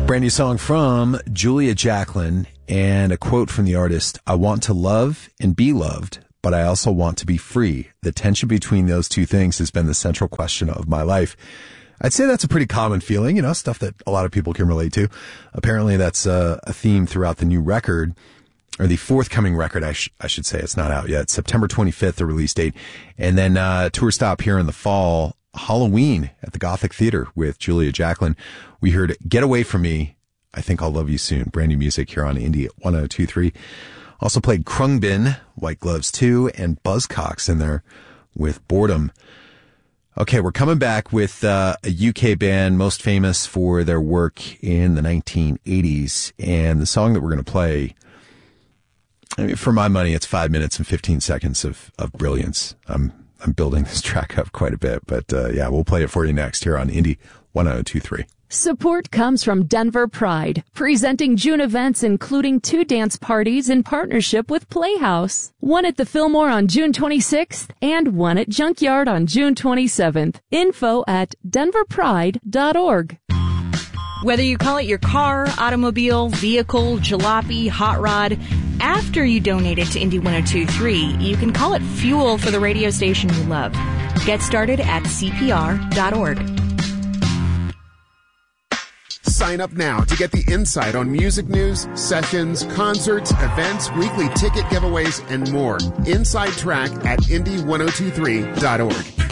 Brand new song from Julia Jacklin, and a quote from the artist: "I want to love and be loved, but I also want to be free. The tension between those two things has been the central question of my life." I'd say that's a pretty common feeling, stuff that a lot of people can relate to. Apparently that's a theme throughout the new record, or the forthcoming record, I should say. It's not out yet. September 25th, the release date. And then tour stop here in the fall, Halloween at the Gothic Theater with Julia Jacklin. We heard Get Away From Me, I Think I'll Love You Soon. Brand new music here on Indie 102.3. Also played Krungbin, White Gloves 2, and Buzzcocks in there with Boredom. Okay, we're coming back with a UK band most famous for their work in the 1980s. And the song that we're going to play, for my money, it's 5 minutes and 15 seconds of brilliance. I'm building this track up quite a bit, but yeah, we'll play it for you next here on Indie 102.3. Support comes from Denver Pride, presenting June events including 2 dance parties in partnership with Playhouse. One at the Fillmore on June 26th and one at Junkyard on June 27th. Info at denverpride.org. Whether you call it your car, automobile, vehicle, jalopy, hot rod, after you donate it to Indie 102.3, you can call it fuel for the radio station you love. Get started at CPR.org. Sign up now to get the insight on music news, sessions, concerts, events, weekly ticket giveaways, and more. Inside Track at Indie102.3.org.